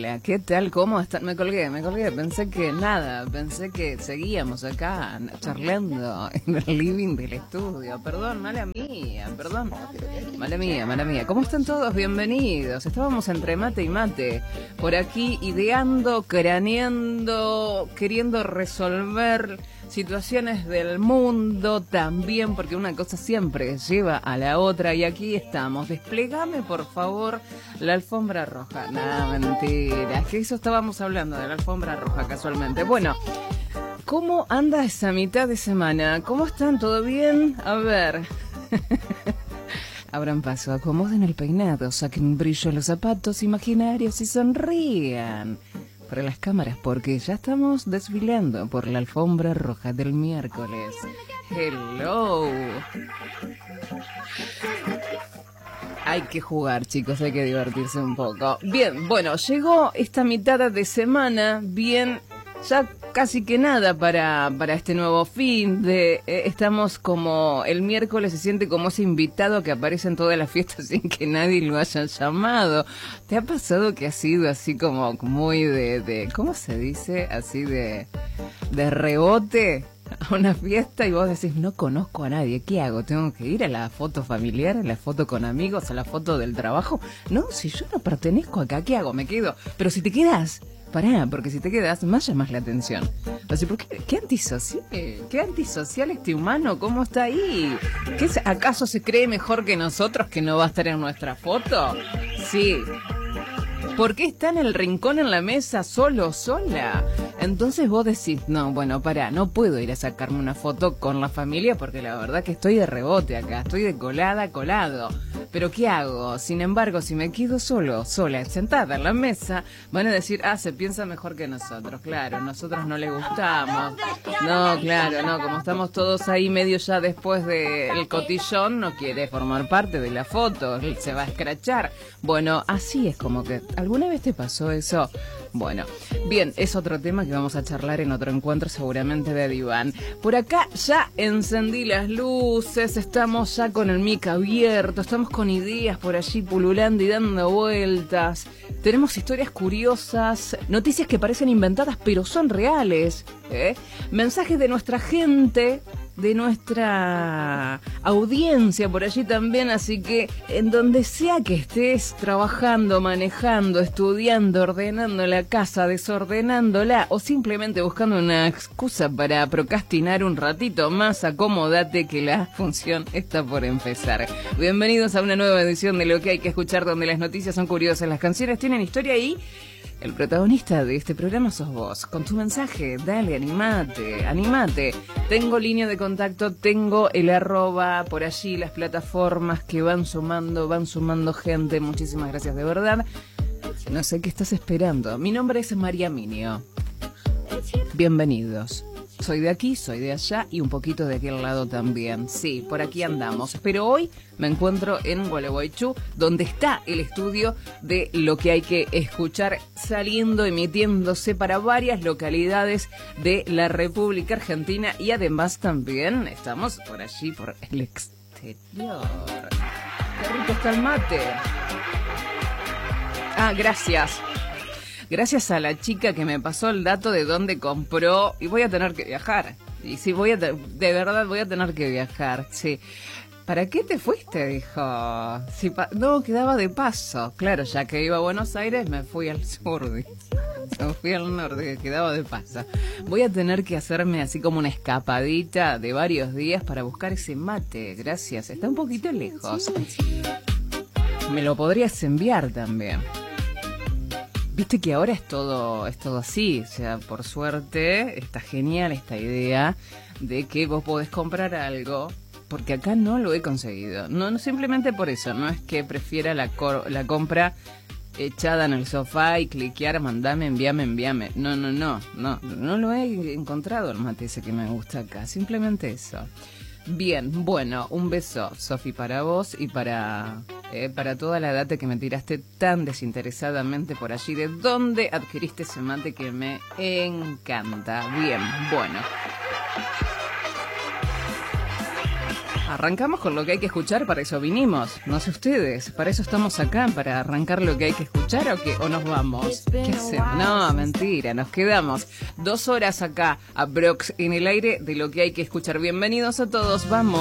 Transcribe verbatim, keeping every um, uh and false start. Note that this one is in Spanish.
Hola, ¿qué tal? ¿Cómo están? Me colgué, me colgué. Pensé que nada, pensé que seguíamos acá charlando en el living del estudio. Perdón, mala mía, perdón. Mala mía, mala mía. ¿Cómo están todos? Bienvenidos. Estábamos entre mate y mate. Por aquí ideando, craneando, queriendo resolver situaciones del mundo también, porque una cosa siempre lleva a la otra. Y aquí estamos. Desplegame, por favor, la alfombra roja. No, mentira. Es que eso estábamos hablando, de la alfombra roja, casualmente. Bueno, ¿cómo anda esa mitad de semana? ¿Cómo están? ¿Todo bien? A ver. Abran paso, acomoden el peinado, saquen brillo a los zapatos imaginarios y sonrían para las cámaras, porque ya estamos desfilando por la alfombra roja del miércoles. Hello. Hay que jugar, chicos, hay que divertirse un poco. Bien, bueno, llegó esta mitad de semana, bien, ya casi que nada para, para este nuevo fin de... Eh, estamos como... El miércoles se siente como ese invitado que aparece en todas las fiestas sin que nadie lo haya llamado. ¿Te ha pasado que ha sido así como muy de... de ¿cómo se dice? Así de... de rebote a una fiesta y vos decís, no conozco a nadie, ¿qué hago? ¿Tengo que ir a la foto familiar, a la foto con amigos, a la foto del trabajo? No, si yo no pertenezco acá, ¿qué hago? Me quedo. Pero si te quedás, pará, porque si te quedas, más llamas la atención. Así, ¿por qué, qué antisocial? ¿Qué antisocial este humano? ¿Cómo está ahí? ¿Qué, ¿Acaso se cree mejor que nosotros que no va a estar en nuestra foto? Sí. ¿Por qué está en el rincón en la mesa solo, sola? Entonces vos decís, no, bueno, pará, no puedo ir a sacarme una foto con la familia porque la verdad que estoy de rebote acá, estoy de colada, colado. Pero ¿qué hago? Sin embargo, si me quedo solo, sola, sentada en la mesa, van a decir, ah, se piensa mejor que nosotros. Claro, nosotros no le gustamos. No, claro, no, como estamos todos ahí medio ya después del cotillón, no quiere formar parte de la foto, se va a escrachar. Bueno, así es como que... ¿Alguna vez te pasó eso? Bueno, bien, es otro tema que vamos a charlar en otro encuentro seguramente de diván. Por acá ya encendí las luces, estamos ya con el mic abierto, estamos con ideas por allí pululando y dando vueltas. Tenemos historias curiosas, noticias que parecen inventadas pero son reales, ¿eh? Mensajes de nuestra gente, de nuestra audiencia por allí también, así que en donde sea que estés trabajando, manejando, estudiando, ordenando la casa, desordenándola o simplemente buscando una excusa para procrastinar un ratito más, acomódate que la función está por empezar. Bienvenidos a una nueva edición de Lo que hay que escuchar, donde las noticias son curiosas, las canciones tienen historia y... el protagonista de este programa sos vos. Con tu mensaje, dale, animate, animate. Tengo línea de contacto, tengo el arroba por allí, las plataformas que van sumando, van sumando gente. Muchísimas gracias de verdad. No sé qué estás esperando. Mi nombre es María Minio. Bienvenidos. Soy de aquí, soy de allá y un poquito de aquel lado también. Sí, por aquí andamos. Pero hoy me encuentro en Gualeguaychú, donde está el estudio de Lo que hay que escuchar, saliendo, emitiéndose para varias localidades de la República Argentina. Y además también estamos por allí, por el exterior. Qué rico está el mate. Ah, gracias. Gracias a la chica que me pasó el dato de dónde compró, y voy a tener que viajar. Y sí, voy a de verdad voy a tener que viajar, sí. ¿Para qué te fuiste? Dijo. Sí, pa no, quedaba de paso. Claro, ya que iba a Buenos Aires, me fui al sur. Me fui al norte, quedaba de paso. Voy a tener que hacerme así como una escapadita de varios días para buscar ese mate. Gracias, está un poquito lejos. Me lo podrías enviar también. Viste que ahora es todo, es todo así, o sea, por suerte está genial esta idea de que vos podés comprar algo, porque acá no lo he conseguido. No, no simplemente por eso, no es que prefiera la, la compra echada en el sofá y cliquear, mandame, envíame, envíame. No, no, no, no, no lo he encontrado el mate ese que me gusta acá, simplemente eso. Bien, bueno, un beso, Sofi, para vos y para eh, para toda la data que me tiraste tan desinteresadamente por allí. ¿De dónde adquiriste ese mate que me encanta? Bien, bueno. Arrancamos con lo que hay que escuchar, para eso vinimos. No sé ustedes, para eso estamos acá, para arrancar lo que hay que escuchar o qué, o nos vamos. ¿Qué hacemos? No, mentira, nos quedamos dos horas acá, aprox en el aire de lo que hay que escuchar. Bienvenidos a todos, vamos.